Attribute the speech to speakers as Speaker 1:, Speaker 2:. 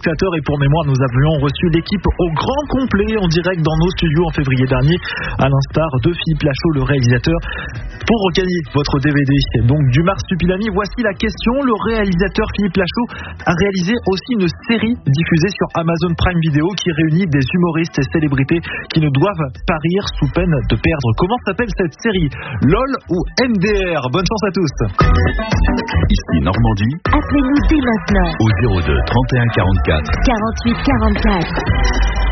Speaker 1: téléspectateurs. Et pour mémoire, nous avions reçu l'équipe au grand complet en direct dans nos studios en février dernier, à l'instar de Philippe Lachaud, le réalisateur. Pour gagner votre DVD donc du Marsupilami, voici la question. Le réalisateur Philippe Lachaud a réalisé aussi une série diffusée sur Amazon Prime Video qui réunit des humoristes et célébrités qui ne doivent pas rire sous peine de perdre. Comment s'appelle cette série? LOL ou MDR? Bonne chance à tous.
Speaker 2: Ici Normandie.
Speaker 3: Appelez-nous dès maintenant
Speaker 2: Au 02 31 44
Speaker 3: 48 44.